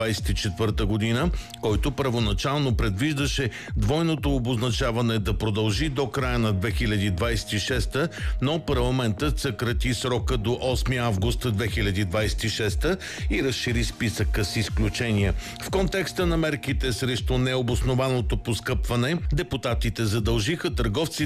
2024 година, който първоначално предвиждаше двойното обозначаване да продължи до края на 2026, но парламентът съкрати срока до 8 август 2026 и разшири списъка с изключения. В контекста на мерките срещу необоснованото поскъпване, депутатите задължиха търговците